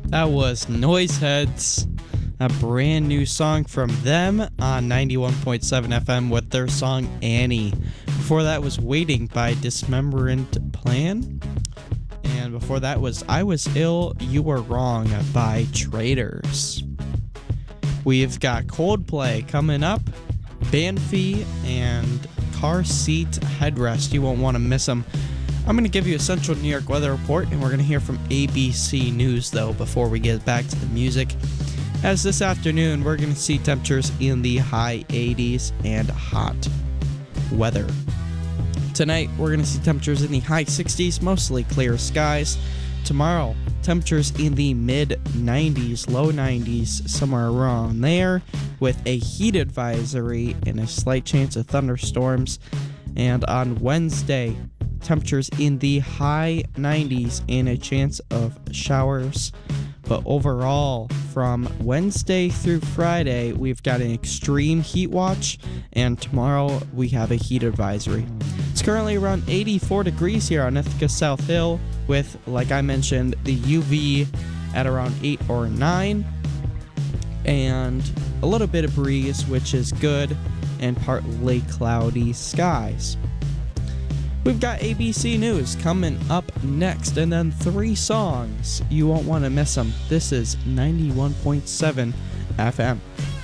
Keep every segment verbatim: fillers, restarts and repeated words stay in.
That was Noiseheads, a brand new song from them on ninety-one point seven F M with their song Annie. Before that was Waiting by Dismemberant Plan. And before that was I Was Ill, You Were Wrong by Traders. We've got Coldplay coming up, Banfi, and Car Seat Headrest. You won't want to miss them. I'm going to give you a Central New York weather report, and we're going to hear from A B C News, though, before we get back to the music. As this afternoon, we're going to see temperatures in the high eighties and hot weather. Tonight, we're going to see temperatures in the high sixties, mostly clear skies. Tomorrow, temperatures in the mid nineties, low nineties, somewhere around there, with a heat advisory and a slight chance of thunderstorms. And on Wednesday, temperatures in the high nineties and a chance of showers. But overall, from Wednesday through Friday, we've got an extreme heat watch, and tomorrow we have a heat advisory. It's currently around eighty-four degrees here on Ithaca South Hill, with, like I mentioned, the U V at around eight or nine, and a little bit of breeze, which is good, and partly cloudy skies. We've got A B C News coming up next, and then three songs. You won't want to miss them. This is ninety-one point seven F M.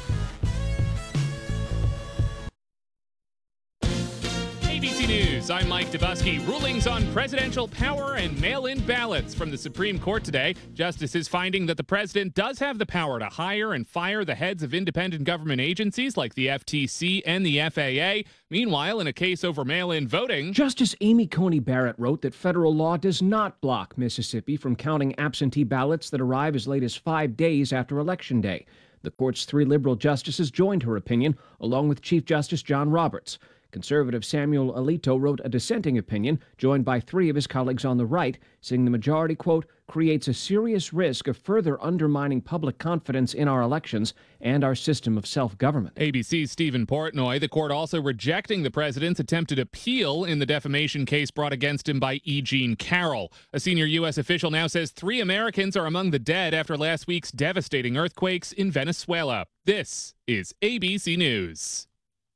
A B C News, I'm Mike Dubusky. Rulings on presidential power and mail-in ballots from the Supreme Court today. Justices finding that the president does have the power to hire and fire the heads of independent government agencies like the F T C and the F A A. Meanwhile, in a case over mail-in voting, Justice Amy Coney Barrett wrote that federal law does not block Mississippi from counting absentee ballots that arrive as late as five days after Election Day. The court's three liberal justices joined her opinion, along with Chief Justice John Roberts. Conservative Samuel Alito wrote a dissenting opinion, joined by three of his colleagues on the right, saying the majority, quote, creates a serious risk of further undermining public confidence in our elections and our system of self-government. A B C's Stephen Portnoy, the court also rejecting the president's attempted appeal in the defamation case brought against him by E. Jean Carroll. A senior U S official now says three Americans are among the dead after last week's devastating earthquakes in Venezuela. This is A B C News.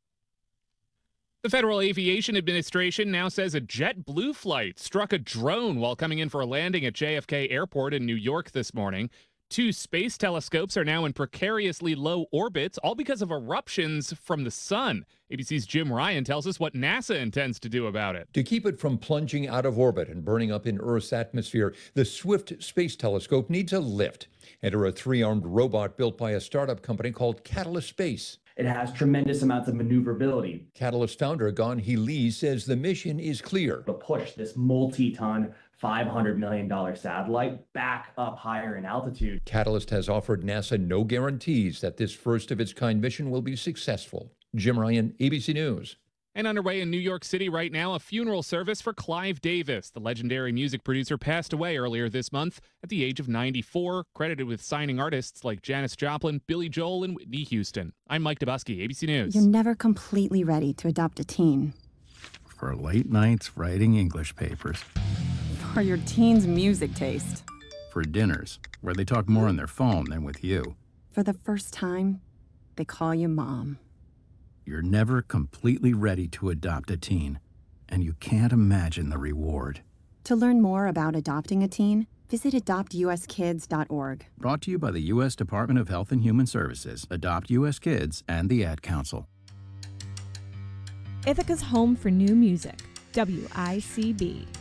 The Federal Aviation Administration now says a JetBlue flight struck a drone while coming in for a landing at J F K Airport in New York this morning. Two space telescopes are now in precariously low orbits, all because of eruptions from the sun. A B C's Jim Ryan tells us what NASA intends to do about it. To keep it from plunging out of orbit and burning up in Earth's atmosphere, the Swift Space Telescope needs a lift. Enter a three-armed robot built by a startup company called Catalyst Space. It has tremendous amounts of maneuverability. Catalyst founder Gon-Hee Lee says the mission is clear. To push this multi-ton, five hundred million dollars satellite back up higher in altitude. Catalyst has offered NASA no guarantees that this first-of-its-kind mission will be successful. Jim Ryan, A B C News. And underway in New York City right now, a funeral service for Clive Davis. The legendary music producer passed away earlier this month at the age of ninety-four, credited with signing artists like Janis Joplin, Billy Joel, and Whitney Houston. I'm Mike Dubusky, A B C News. You're never completely ready to adopt a teen. For late nights writing English papers. For your teen's music taste. For dinners, where they talk more on their phone than with you. For the first time, they call you mom. You're never completely ready to adopt a teen, and you can't imagine the reward. To learn more about adopting a teen, visit adopt u s kids dot org. Brought to you by the U S Department of Health and Human Services, Adopt U S Kids, and the Ad Council. Ithaca's home for new music, W I C B.